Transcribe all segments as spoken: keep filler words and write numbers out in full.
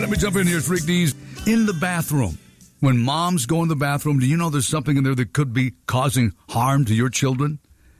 Let me jump in here, Freak D's. In the bathroom. When moms go in the bathroom, do you know there's something in there that could be causing harm to your children?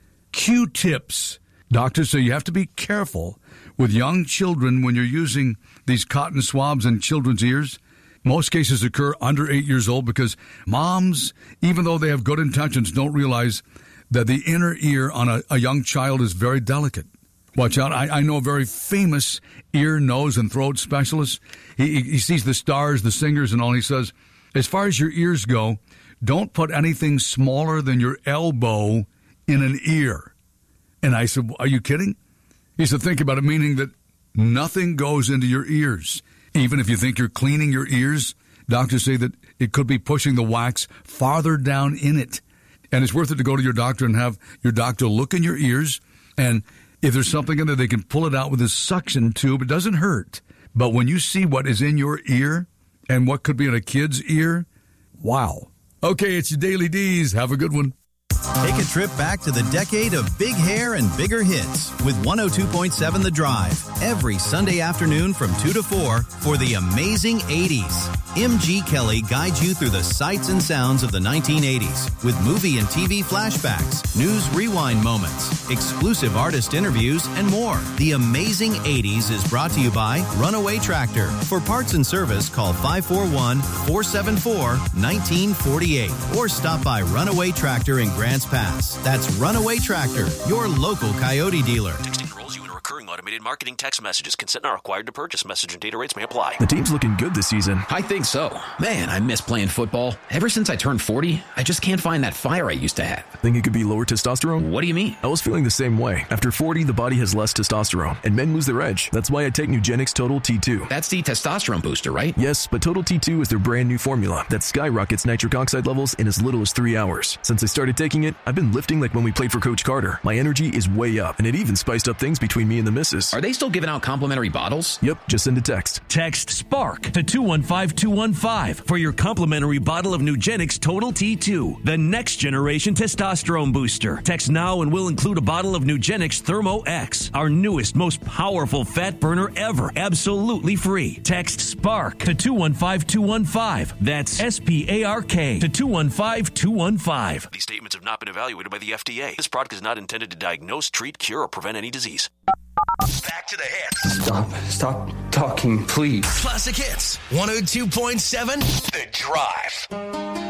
Q-tips. Doctors say you have to be careful with young children when you're using these cotton swabs in children's ears. Most cases occur under eight years old because moms, even though they have good intentions, don't realize that the inner ear on a, a young child is very delicate. Watch out. I, I know a very famous ear, nose, and throat specialist. He, he sees the stars, the singers, and all. He says, as far as your ears go, don't put anything smaller than your elbow in an ear. And I said, are you kidding? He said, think about it, meaning that nothing goes into your ears. Even if you think you're cleaning your ears, doctors say that it could be pushing the wax farther down in it. And it's worth it to go to your doctor and have your doctor look in your ears. And if there's something in there, they can pull it out with a suction tube. It doesn't hurt. But when you see what is in your ear and what could be in a kid's ear, wow. Okay, it's your Daily D's. Have a good one. Take a trip back to the decade of big hair and bigger hits with one oh two point seven The Drive every Sunday afternoon from two to four for the amazing eighties. M G Kelly guides you through the sights and sounds of the nineteen eighties with movie and T V flashbacks, news rewind moments, exclusive artist interviews, and more. The amazing eighties is brought to you by Runaway Tractor. For parts and service, call five four one, four seven four, one nine four eight or stop by Runaway Tractor in Grants Pass. That's Runaway Tractor, your local Coyote dealer. Texting enrolls you in a recurring automated marketing text messages. Consent not required to purchase. Message and data rates may apply. The team's looking good this season. I think so. Man, I miss playing football. Ever since I turned forty, I just can't find that fire I used to have. Think it could be lower testosterone? What do you mean? I was feeling the same way. After forty, the body has less testosterone, and men lose their edge. That's why I take Nugenix Total T two. That's the testosterone booster, right? Yes, but Total T two is their brand new formula that skyrockets nitric oxide levels in as little as three hours. Since I started taking it, I've been lifting like when we played for Coach Carter. My energy is way up, and it even spiced up things between me and the missus. Are they still giving out complimentary bottles? Yep, just send a text. Text SPARK to two one five two one five for your complimentary bottle of Nugenix Total T two, the next generation testosterone booster. Text now and we'll include a bottle of Nugenix Thermo X, our newest, most powerful fat burner ever, absolutely free. Text SPARK to two one five two one five. That's S P A R K to two one five two one five. These statements have not been evaluated by the F D A. This product is not intended to diagnose, treat, cure, or prevent any disease. Back to the hits. Stop. Stop talking, please. Classic Hits. one oh two point seven. The Drive.